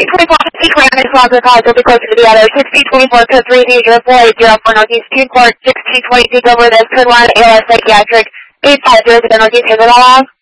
1624, peak Raymond Plaza, call will be closer to the other. 1624 to 3D04 Northeast, Team Court, 1622 over this, turn line, ALS Psychiatric, 850 Northeast, is it all off?